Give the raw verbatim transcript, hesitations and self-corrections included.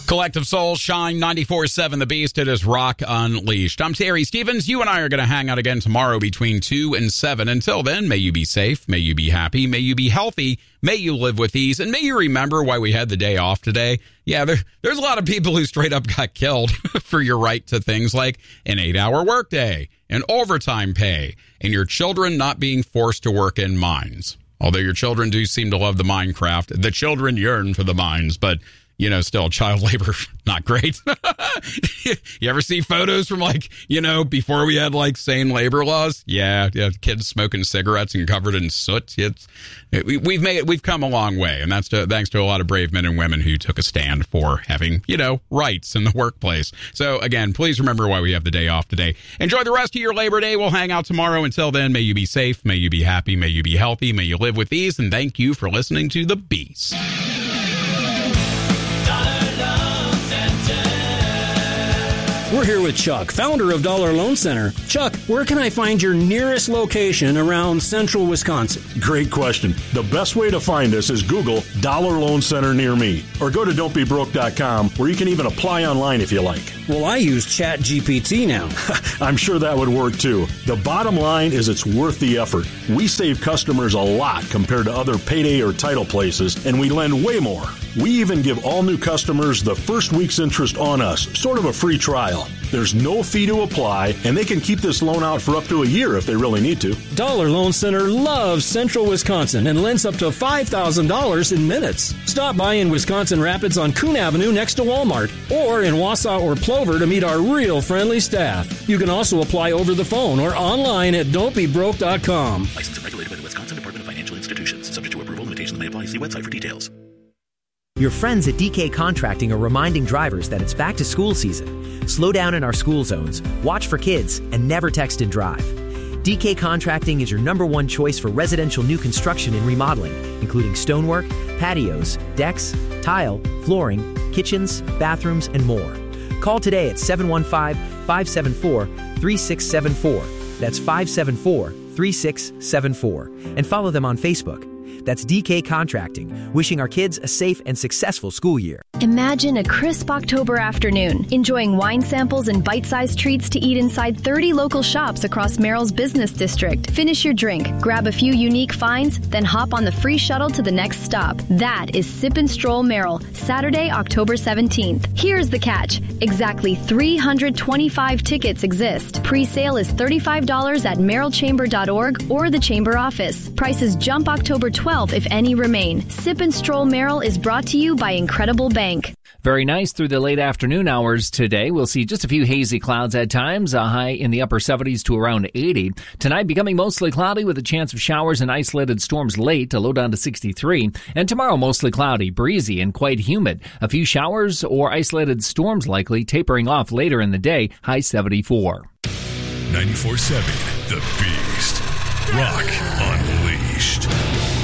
Collective Soul, Shine ninety-four point seven, The Beast. It is Rock Unleashed. I'm Terry Stevens. You and I are going to hang out again tomorrow between two and seven. Until then, may you be safe, may you be happy, may you be healthy, may you live with ease, and may you remember why we had the day off today. Yeah, there, there's a lot of people who straight up got killed for your right to things like an eight-hour workday, and overtime pay, and your children not being forced to work in mines. Although your children do seem to love the Minecraft. The children yearn for the mines, but you know, still child labor, not great. You ever see photos from like, you know, before we had like sane labor laws? Yeah, yeah, kids smoking cigarettes and covered in soot. It's it, we, we've made it. We've come a long way, and that's to, thanks to a lot of brave men and women who took a stand for having, you know, rights in the workplace. So again, please remember why we have the day off today. Enjoy the rest of your Labor Day. We'll hang out tomorrow. Until then, may you be safe, may you be happy, may you be healthy, may you live with ease, and thank you for listening to The Beast. We're here with Chuck, founder of Dollar Loan Center. Chuck, where can I find your nearest location around central Wisconsin? Great question. The best way to find us is Google Dollar Loan Center near me, or go to don't be broke dot com, where you can even apply online if you like. Well, I use Chat G P T now. I'm sure that would work too. The bottom line is it's worth the effort. We save customers a lot compared to other payday or title places, and we lend way more. We even give all new customers the first week's interest on us, sort of a free trial. There's no fee to apply, and they can keep this loan out for up to a year if they really need to. Dollar Loan Center loves central Wisconsin and lends up to five thousand dollars in minutes. Stop by in Wisconsin Rapids on Coon Avenue next to Walmart, or in Wausau or Plover to meet our real friendly staff. You can also apply over the phone or online at don't be broke dot com. Licensed and regulated by the Wisconsin Department of Financial Institutions. Subject to approval, limitations may apply. See website for details. Your friends at D K Contracting are reminding drivers that it's back to school season. Slow down in our school zones, watch for kids, and never text and drive. D K Contracting is your number one choice for residential new construction and remodeling, including stonework, patios, decks, tile, flooring, kitchens, bathrooms, and more. Call today at seven one five, five seven four, three six seven four. That's five seven four, three six seven four. And follow them on Facebook. That's D K Contracting, wishing our kids a safe and successful school year. Imagine a crisp October afternoon, enjoying wine samples and bite-sized treats to eat inside thirty local shops across Merrill's business district. Finish your drink, grab a few unique finds, then hop on the free shuttle to the next stop. That is Sip and Stroll Merrill, Saturday, October seventeenth. Here's the catch. Exactly three hundred twenty-five tickets exist. Pre-sale is thirty-five dollars at merrill chamber dot org or the Chamber office. Prices jump October twelfth if any remain. Sip and Stroll Merrill is brought to you by Incredible Bank. Very nice through the late afternoon hours today. We'll see just a few hazy clouds at times, a high in the upper seventies to around eighty. Tonight becoming mostly cloudy with a chance of showers and isolated storms late, a low down to sixty-three. And tomorrow mostly cloudy, breezy, and quite humid. A few showers or isolated storms likely, tapering off later in the day, high seventy-four. ninety-four point seven, The Beast. Rock Unleashed.